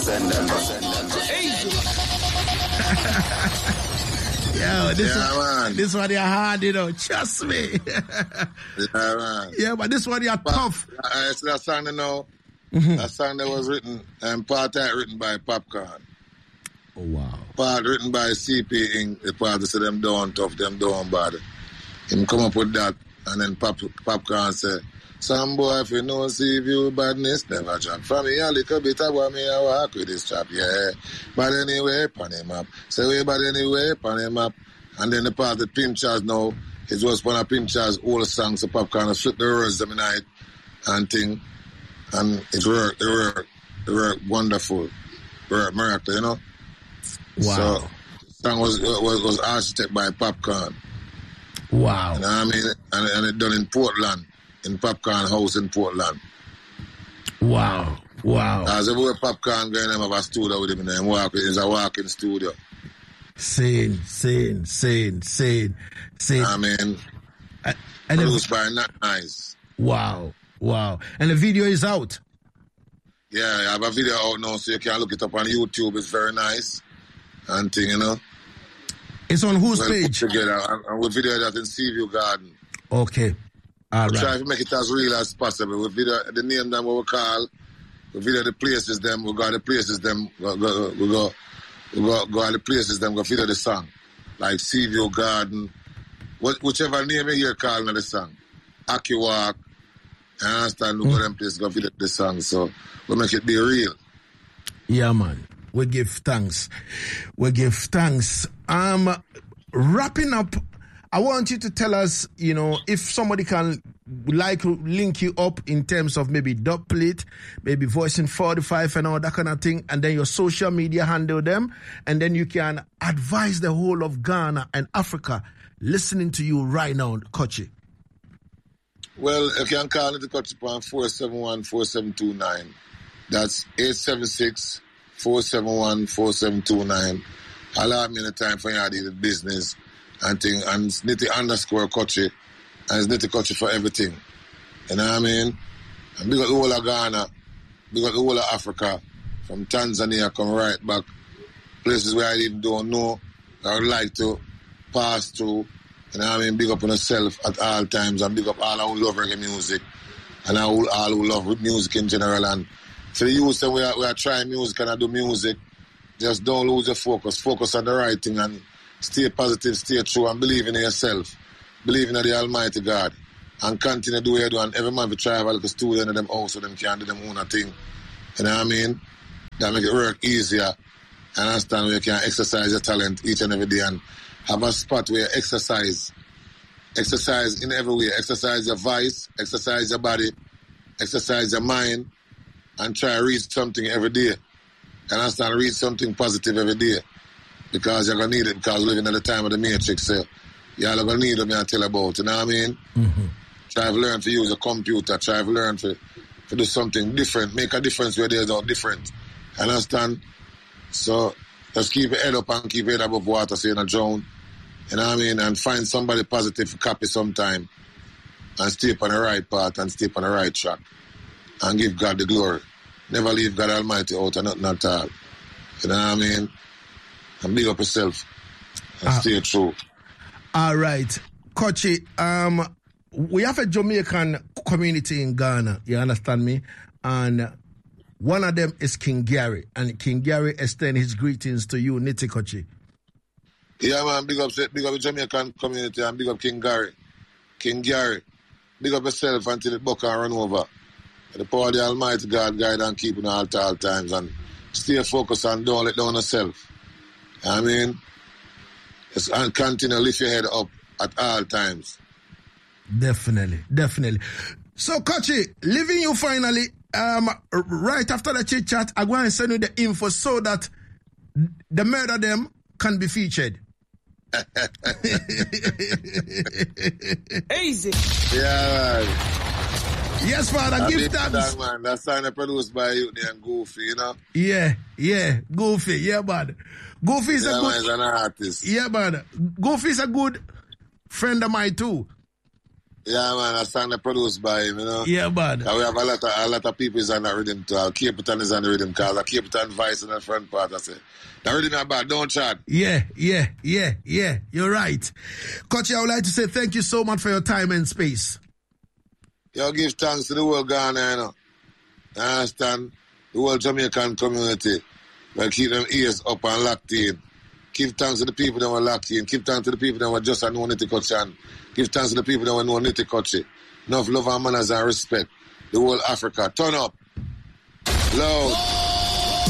Send them. Yo, this one you hard, you know. Trust me. Yeah, man. Yeah, but this one you tough. It's that song, you know. That song that was written, part written by Popcorn. Oh, wow. Part written by CP Inc. The part that said them down tough, them down bad. Him come up with that, and then Popcorn said, some boy, if you know see view badness, never drop. From me a little bit of what me I walk with this chap, yeah. But anyway, pan him up. Say we but anyway, pan him up. And then the part that Pinchers now, it was one of Pinchers' old songs, so Popcorn flip the words them night and thing. And it worked wonderful. It worked miracle, you know? Wow. So the song was architected by Popcorn. Wow. You know what I mean? And it done in Portland. In Popcorn House in Portland. Wow. As everywhere Popcorn going, have a studio with him and it's a walking studio. Sane. I mean, produced by Not Nice. Wow. And the video is out? Yeah, I have a video out now, so you can look it up on YouTube. It's very nice. And thing, you know. It's on whose page? Together. And we video that in Seaview Garden. Okay. All right. Try to make it as real as possible. We video the name them what we call. We video the places them. We go the places them. We go the places them. Go video the song, like Seaview Garden, whichever name you hear calling the song. Aki Walk. I understand. We go them places go video the song. So we make it be real. Yeah, man. We give thanks. Wrapping up. I want you to tell us, you know, if somebody can link you up in terms of maybe Dubplate, maybe Voicing 45 and all that kind of thing, and then your social media handle them, and then you can advise the whole of Ghana and Africa listening to you right now, Kochi. Well, you can call it the Kochi on 471-4729. That's 876-471-4729. Allow me the time for you to do the business. And it's Nitty_Kochi, and it's Nitty Kochi for everything. You know what I mean? And big up the whole of Ghana, big up the whole of Africa, from Tanzania come right back, places where I even don't know, I would like to pass through. You know what I mean? Big up on yourself at all times, and big up all who love reggae music, and all who love music in general. And for the youth, we are trying music and I do music, just don't lose your focus. Focus on the right thing and stay positive, stay true, and believe in yourself. Believe in the Almighty God. And continue to do what you do. And every man will try to have like a studio in them house so them can do them own thing. You know what I mean? That make it work easier. And understand where you can exercise your talent each and every day and have a spot where you exercise. Exercise in every way. Exercise your voice, exercise your body, exercise your mind, and try to read something every day. And understand, read something positive every day. Because you're going to need it, because we're living at the time of the Matrix. So you're going to need them and tell about, you know what I mean? Mm-hmm. Try to learn to use a computer. Try to learn to do something different. Make a difference where there's no different. Understand? So just keep your head up and keep your head above water so you're not drown. You know what I mean? And find somebody positive to copy sometime. And stay up on the right path and stay up on the right track. And give God the glory. Never leave God Almighty out of nothing at all. You know what I mean? And big up yourself and stay true. All right. Kochi, we have a Jamaican community in Ghana, you understand me? And one of them is King Gary. And King Gary extends his greetings to you, Nitty Kochi. Yeah, man, big up the Jamaican community and big up King Gary. King Gary, big up yourself until the buck and run over. The power of the Almighty God guide and keep in all times and stay focused and don't let down yourself. I mean, and continue to lift your head up at all times. Definitely. So, Kochi, leaving you finally, right after the chit chat, I'm going to send you the info so that the murder them can be featured. Easy. Yeah, man. Yes, Father, give thanks. Man. That song is produced by you and Goofy, you know? Yeah, Goofy, yeah, man. Goofy is man, he's an artist. Yeah, man. Goofy is a good friend of mine, too. Yeah, man, a song that produced by him, you know. Yeah, man. We have a lot of people is on that rhythm too. Capleton is on the rhythm because Capleton voice in the front part. I say, the rhythm is bad, don't chat. Yeah. You're right. Coach, I would like to say thank you so much for your time and space. You give thanks to the whole Ghana, you know. You understand? The whole Jamaican community. Well, keep them ears up and locked in. Give thanks to the people that were locked in. Give thanks to the people that were just on Nitty Coach and give thanks to the people that were no Nitty Coach. Enough love and manners and respect. The whole Africa. Turn up. Loud.